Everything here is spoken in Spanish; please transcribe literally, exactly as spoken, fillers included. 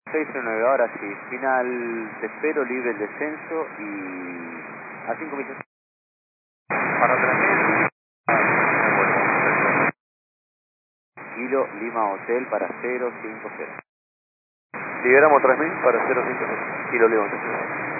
seis cero nueve, ahora sí. Final, te espero, libre el descenso y a cinco millas. Para tres mil. Me vuelvo. Kilo Lima Hotel para cero cinco cero. Liberamos tres mil para cero cinco cero. Kilo León.